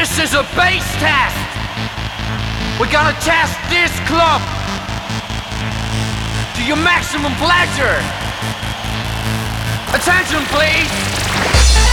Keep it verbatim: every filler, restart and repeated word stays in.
This is a base test! We're gonna test this club to your maximum pleasure. Attention, please!